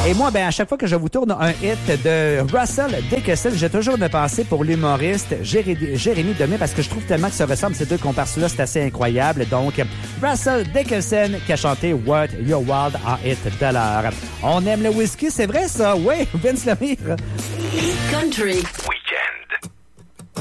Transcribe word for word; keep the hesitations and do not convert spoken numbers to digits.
Et moi, ben, à chaque fois que je vous tourne un hit de Russell Dickerson, j'ai toujours une pensée pour l'humoriste Jérémy, Jérémy Demé parce que je trouve tellement que ça ressemble, ces deux comparses-là, c'est assez incroyable. Donc, Russell Dickerson qui a chanté What You're Wild en hit de l'heure. On aime le whisky, c'est vrai ça? Oui, Vince Lemire. Country. We